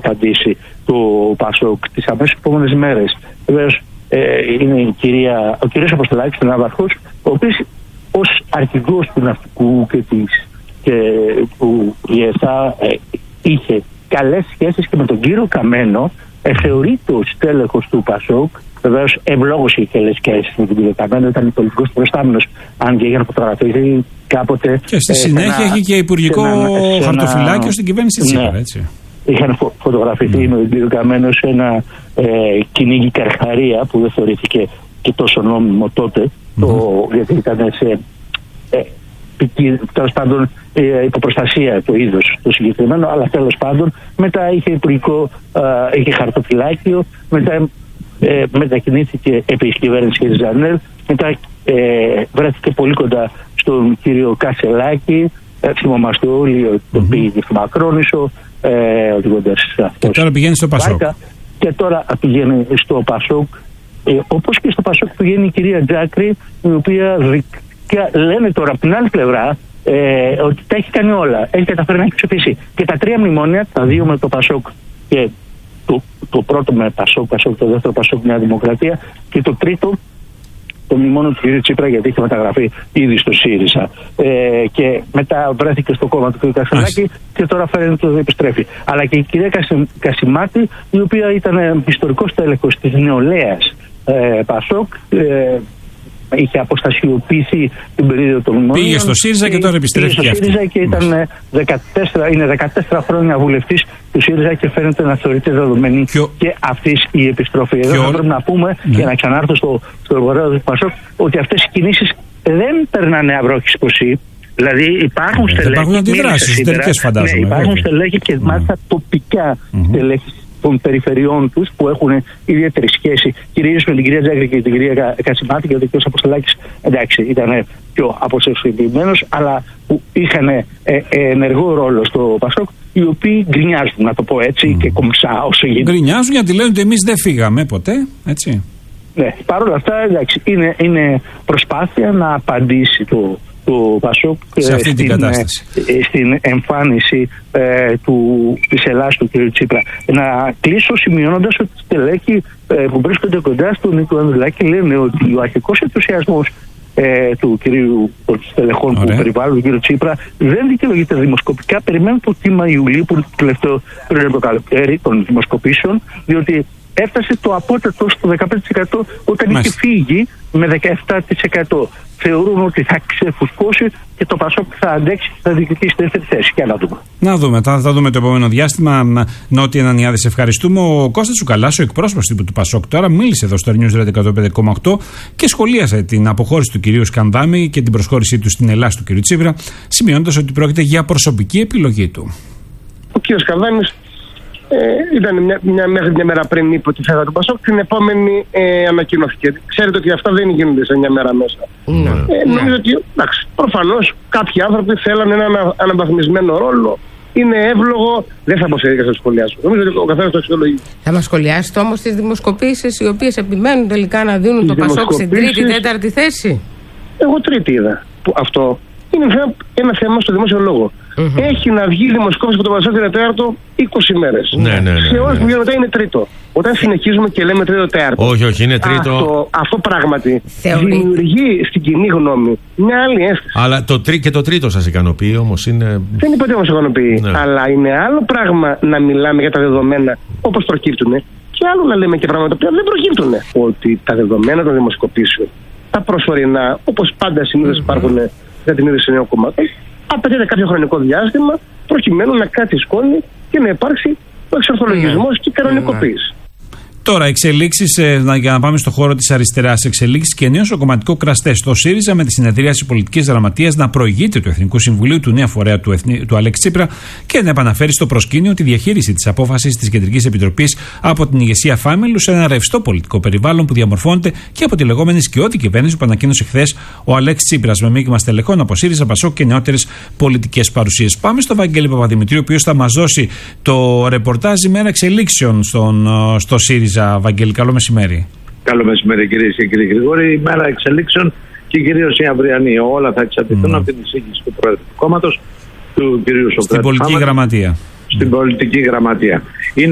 απαντήσει το ΠΑΣΟΚ τις αμέσως επόμενες μέρες. Βεβαίως είναι ο κύριος Αποστολάκης, ο ναύαρχος, ο οποίος ως αρχηγός του ναυτικού και του ΙΕΘΑ είχε καλές σχέσεις και με τον κύριο Καμένο, θεωρείται ο στέλεχος του ΠΑΣΟΚ. Βεβαίως ευλόγως είχε καλές σχέσεις με τον κύριο Καμένο, ήταν πολιτικός προϊστάμενος, αν και είχαν φωτογραφηθεί κάποτε. Και στη συνέχεια είχε και υπουργικό χαρτοφυλάκιο στην κυβέρνηση Τσίπρα, ναι, έτσι. Είχαν φωτογραφηθεί με τον κύριο Καμένο σε ένα κυνήγι Καρχαρία που δεν θεωρήθηκε και τόσο νόμιμο τότε, γιατί ήταν σε τέλος πάντων υποπροστασία το είδος το συγκεκριμένο, αλλά τέλος πάντων μετά είχε είχε χαρτοφυλάκιο, μετά μετακινήθηκε επί της κυβέρνησης Ζανέλ, μετά βρέθηκε πολύ κοντά στον κύριο Κασελάκη, θυμόμαστε όλοι ότι πήγε στο Μακρόνησο, και τώρα πηγαίνει στο ΠΑΣΟΚ. Και τώρα πηγαίνει στο ΠΑΣΟΚ, όπως και στο ΠΑΣΟΚ πηγαίνει η κυρία Τζάκρη, η οποία λένε τώρα από την άλλη πλευρά ότι τα έχει κάνει όλα. Έχει καταφέρει να έχει ψηφίσει και τα 3 μνημόνια, τα 2 με το ΠΑΣΟΚ και το πρώτο με ΠΑΣΟΚ, το δεύτερο ΠΑΣΟΚ Νέα Δημοκρατία, και το τρίτο το μνημόνιο του κ. Τσίπρα, γιατί είχε μεταγραφεί ήδη στο ΣΥΡΙΖΑ. Και μετά βρέθηκε στο κόμμα του κ. Κασελάκη και τώρα φαίνεται ότι επιστρέφει. Αλλά και η κυρία Κασιμάτη, η οποία ήταν ιστορικός τέλεχος της νεολαίας ΠΑΣΟΚ, είχε αποστασιοποιηθεί την περίοδο των μνημονίων. Πήγε στο ΣΥΡΙΖΑ και τώρα επιστρέφει στο ΣΥΡΙΖΑ και είναι 14 χρόνια βουλευτής του ΣΥΡΙΖΑ και φαίνεται να θεωρείται δεδομένη και αυτή η επιστροφή. Εδώ πρέπει να πούμε, για να ξανάρθω στο εργορέο του ΠΑΣΟΚ, ότι αυτές οι κινήσεις δεν περνάνε αυρόχισποσή. Δηλαδή υπάρχουν στελέχη. Υπάρχουν αντιδράσεις, υπάρχουν στελέχη και μάλιστα τοπικά στελέχη των περιφερειών τους που έχουν ιδιαίτερη σχέση, κυρίως με την κυρία Τζάκρη και την κυρία Κασιμάτη, γιατί ο κ. Αποστολάκης, εντάξει, ήταν πιο αποσυστημένος, αλλά που είχαν ενεργό ρόλο στο ΠΑΣΟΚ, οι οποίοι γκρινιάζουν, να το πω έτσι, και κομψά όσο γίνεται. Γκρινιάζουν γιατί λένε ότι εμείς δεν φύγαμε ποτέ, έτσι. Ναι, παρόλα αυτά, εντάξει, είναι προσπάθεια να απαντήσει το ΠΑΣΟΚ στην εμφάνιση της Ελλάδας του κ. Τσίπρα. Να κλείσω σημειώνοντας ότι οι στελέχοι που βρίσκονται κοντά στον Νίκο Ανδρουλάκη λένε ότι ο αρχικός ενθουσιασμός του κυρίου των στελεχών που περιβάλλουν τον κ. Τσίπρα δεν δικαιολογείται δημοσκοπικά. Περιμένουν το κύμα Ιουλίου, που είναι το τελευταίο πριν από το καλοκαίρι των δημοσκοπήσεων, διότι έφτασε το απότατο στο 15% όταν είχε φύγει με 17%. Θεωρούν ότι θα ξεφουσκώσει και το ΠΑΣΟΚ θα αντέξει και θα διεκδικήσει τη δεύτερη θέση. Και να δούμε. Να δούμε. Θα δούμε το επόμενο διάστημα. Νότια Ανανιάδη, ευχαριστούμε. Ο Κώστας Τσουκαλάς, ο εκπρόσωπος του ΠΑΣΟΚ, τώρα μίλησε εδώ στο News Radio 105,8 και σχολίασε την αποχώρηση του κυρίου Σκανδάμη και την προσχώρησή του στην Ελλάδα του κυρίου Τσίπρα, σημειώνοντας ότι πρόκειται για προσωπική επιλογή του. Ο κύριος Σκανδάμης ήταν μέχρι μια μέρα πριν είπε ότι θα ήταν το ΠΑΣΟΚ, την επόμενη ανακοινώθηκε. Ξέρετε ότι αυτά δεν γίνονται σε μια μέρα μέσα. Νομίζω ότι προφανώς κάποιοι άνθρωποι θέλανε ένα αναβαθμισμένο ρόλο. Είναι εύλογο, δεν θα πω σε δίκαια να σχολιάσω. Νομίζω ότι ο καθένας το αξιολογεί. Θα μας σχολιάσετε όμως τις δημοσκοπήσεις οι οποίες επιμένουν τελικά να δίνουν το ΠΑΣΟΚ στην τρίτη-τέταρτη θέση? Εγώ τρίτη είδα. Αυτό είναι ένα θέμα στο δημόσιο λόγο. Έχει να βγει δημοσκόπηση από το ΠΑΣΟΚ την τέταρτο 20 μέρες. Σε όλες τις μετά είναι τρίτο. Όταν συνεχίζουμε και λέμε τρίτο-τέταρτο. Όχι, είναι τρίτο. Αυτό πράγματι δημιουργεί στην κοινή γνώμη μια άλλη αίσθηση. Αλλά και το τρίτο σας ικανοποιεί όμως? Δεν είπα ότι μας ικανοποιεί. Αλλά είναι άλλο πράγμα να μιλάμε για τα δεδομένα όπως προκύπτουν, και άλλο να λέμε και πράγματα που δεν προκύπτουν. Ότι τα δεδομένα των δημοσκοπήσεων, τα προσωρινά, όπως πάντα συνήθως υπάρχουν για την ίδρυση νέου κόμματο, απαιτείται κάποιο χρονικό διάστημα προκειμένου να κάτσει η σκόνη και να υπάρξει ο εξορθολογισμός και η κανονικοποίηση. Τώρα, εξελίξεις, για να πάμε στο χώρο της αριστεράς, εξελίξεις και νέο στο κομματικό κραστέ. Στο ΣΥΡΙΖΑ με τη συνεδρίαση πολιτικής γραμματείας να προηγείται του Εθνικού Συμβουλίου του νέα φορέα του Αλέξη Τσίπρα και να επαναφέρει στο προσκήνιο τη διαχείριση της απόφασης της Κεντρικής Επιτροπής από την ηγεσία Φάμελου σε ένα ρευστό πολιτικό περιβάλλον που διαμορφώνεται και από τη λεγόμενη σκιώδη κυβέρνηση που ανακοίνωσε χθες ο Αλέξης Τσίπρας με μείγμα στελεχών από ΣΥΡΙΖΑ, ΠΑΣΟΚ και νεότερες πολιτικές παρουσίες. Πάμε στο Βαγγέλη Παπαδημητρίου, ο οποίος θα μας δώσει το ρεπορτάζ ημέρα εξελίξεων στο ΣΥΡΙΖΑ. Βαγγέλη, καλό μεσημέρι. Καλό μεσημέρι, κυρίες και κύριοι Γρηγόρη. Η μέρα εξελίξεων και κυρίως η αυριανή. Όλα θα εξαρτηθούν από την εισήγηση του Πρόεδρου του κόμματος, του κυρίου Σοκράτη. Στην πολιτική γραμματεία. Στην πολιτική γραμματεία.